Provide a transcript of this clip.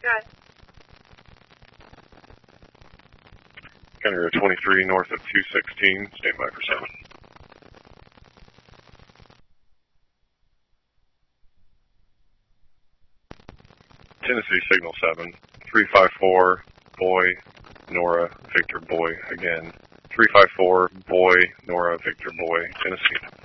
Good. County Road 23 north of 216, stand by for 7. Tennessee signal 7, 354, boy, Nora, Victor, boy, again. 354, boy, Nora, Victor, boy, Tennessee.